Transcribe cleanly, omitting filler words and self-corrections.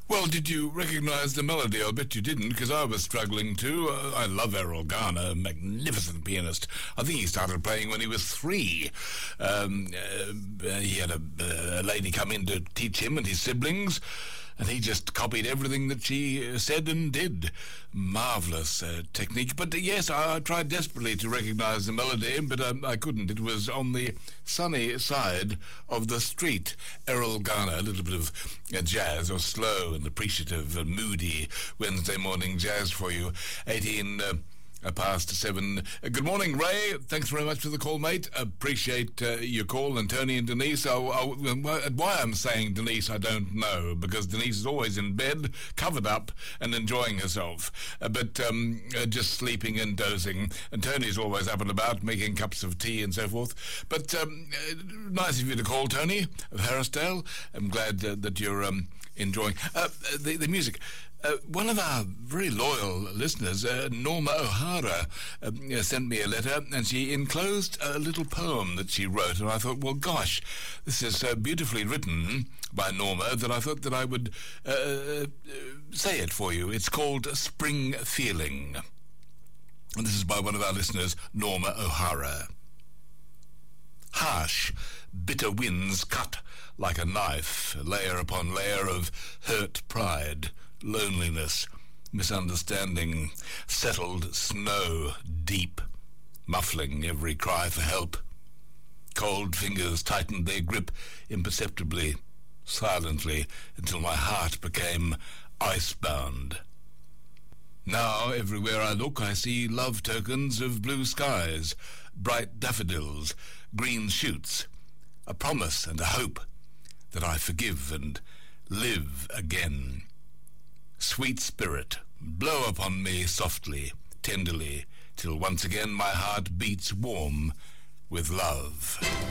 Well, did you recognise the melody? I'll bet you didn't, because I was struggling too. I love Errol Garner, magnificent pianist. I think he started playing when he was 3. He had a lady come in to teach him and his siblings, and he just copied everything that she said and did. Marvellous technique. But yes, I tried desperately to recognise the melody, but I couldn't. It was On the Sunny Side of the Street. Errol Garner, a little bit of jazz, or slow and appreciative and moody Wednesday morning jazz for you. 18 past 7. Good morning, Ray. Thanks very much for the call, mate. Appreciate your call. And Tony and Denise. Why I'm saying Denise, I don't know, because Denise is always in bed, covered up and enjoying herself, but just sleeping and dozing. And Tony's always up and about, making cups of tea and so forth. But nice of you to call, Tony of Harrisdale. I'm glad that you're enjoying the music. One of our very loyal listeners, Norma O'Hara, sent me a letter, and she enclosed a little poem that she wrote, and I thought, well, gosh, this is so beautifully written by Norma that I thought that I would say it for you. It's called Spring Feeling, and this is by one of our listeners, Norma O'Hara. Harsh, bitter winds cut like a knife, layer upon layer of hurt pride, loneliness, misunderstanding, settled snow deep, muffling every cry for help. Cold fingers tightened their grip imperceptibly, silently, until my heart became icebound. Now, everywhere I look, I see love tokens of blue skies, bright daffodils, green shoots, a promise and a hope that I forgive and live again. Sweet spirit, blow upon me softly, tenderly, till once again my heart beats warm with love.